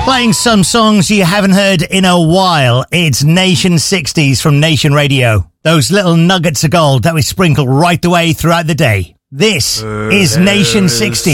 Playing some songs you haven't heard in a while. It's Nation 60s from Nation Radio. Those little nuggets of gold that we sprinkle right the way throughout the day. This is Nation 60.